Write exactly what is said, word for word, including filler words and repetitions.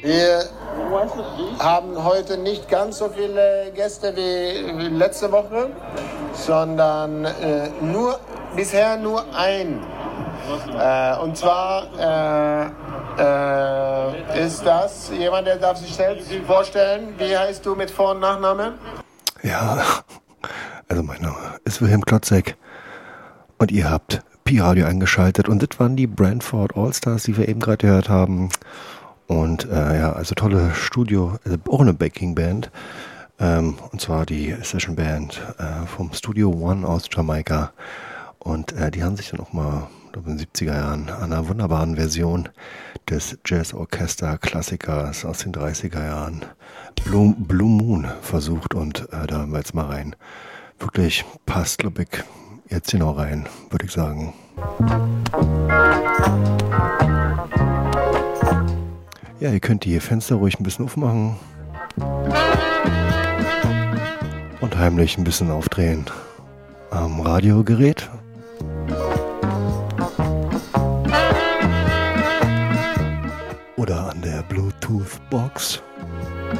Wir haben heute nicht ganz so viele Gäste wie letzte Woche, sondern äh, nur bisher nur ein. Äh, und zwar äh, äh, ist das jemand, der darf sich selbst vorstellen. Wie heißt du mit Vor- und Nachname? Ja, also mein Name ist Wilhelm Klotzek und ihr habt Pi-Radio eingeschaltet und das waren die Brantford All-Stars, die wir eben gerade gehört haben. Und äh, ja, also tolle Studio, also auch eine Backing-Band. Ähm, und zwar die Session-Band äh, vom Studio One aus Jamaika. Und äh, die haben sich dann auch mal, ich glaube in den siebziger Jahren, an einer wunderbaren Version des Jazz-Orchester-Klassikers aus den dreißiger Jahren, Blue, Blue Moon, versucht. Und äh, da haben wir jetzt mal rein. Wirklich passt, glaube ich, jetzt genau rein, würde ich sagen. Ja, ihr könnt die Fenster ruhig ein bisschen aufmachen und heimlich ein bisschen aufdrehen am Radiogerät. Oder an der Bluetooth-Box.